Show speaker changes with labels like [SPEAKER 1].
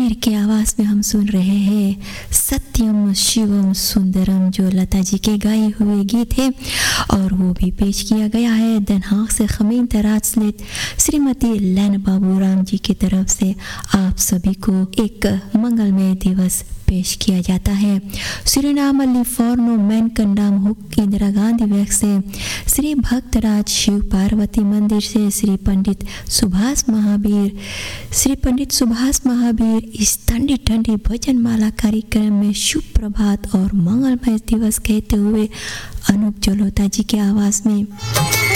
[SPEAKER 1] मीर के आवाज़ में हम सुन रहे हैं सत्यम शिवम सुंदरम, जो लता जी के गाए हुए गीत है और वो भी पेश किया गया है दनहाक से खमीन तराजलित श्रीमती लैन बाबूराम जी की तरफ से। आप सभी को एक मंगलमय दिवस पेश किया जाता है। Suriname लिफोर्नो man कंडाम hook Indira Gandhi वैक से श्री भक्तराज शिव पार्वती मंदिर से श्री पंडित सुभाष महावीर इस ठंडी ठंडी भजन माला कार्यक्रम में शुभ प्रभात और मंगलमय दिवस कहते हुए अनूप जलोटा जी की आवाज में